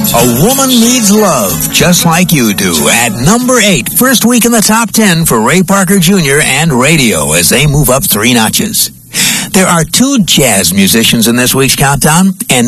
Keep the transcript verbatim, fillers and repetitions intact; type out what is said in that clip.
A Woman Needs Love, Just Like You Do, at number eight, first week in the top ten for Ray Parker Junior and Radio as they move up three notches. There are two jazz musicians in this week's countdown, and